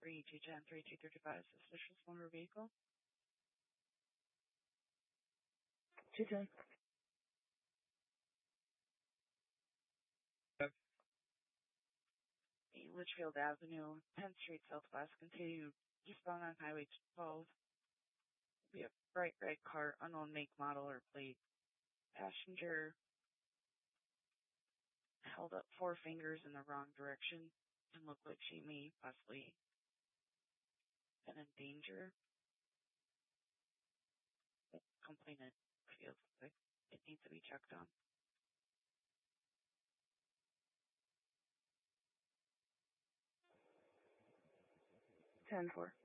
3210, 3235, suspicious motor vehicle. 210. Litchfield Avenue, 10th Street Southwest, continue eastbound on Highway 12. We have bright red car, unknown make, model, or plate. Passenger held up 4 fingers in the wrong direction and looked like she may possibly been in danger. The complainant feels like it needs to be checked on. 10-4.